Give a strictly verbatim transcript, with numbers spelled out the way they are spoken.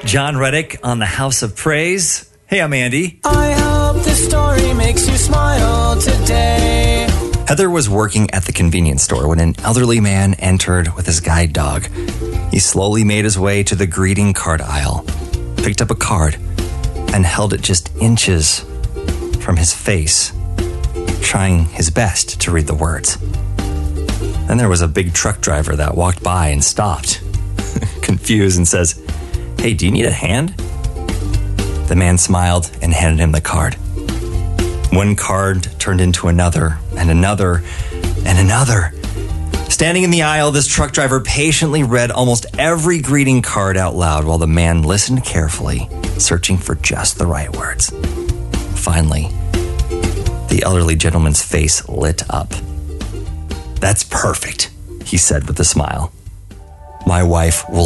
John Reddick on the House of Praise. Hey, I'm Andy. I hope this story makes you smile today. Heather was working at the convenience store when an elderly man entered with his guide dog. He slowly made his way to the greeting card aisle, picked up a card, and held it just inches from his face, trying his best to read the words. Then there was a big truck driver that walked by and stopped, confused, and says, "Hey, do you need a hand?" The man smiled and handed him the card. One card turned into another, and another, and another. Standing in the aisle, this truck driver patiently read almost every greeting card out loud while the man listened carefully, searching for just the right words. Finally, the elderly gentleman's face lit up. "That's perfect," he said with a smile. "My wife will